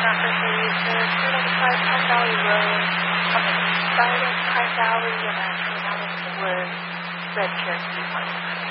295 Pine Valley Road, starting Pine Valley and actually out of the woods, Red Cherokee Park.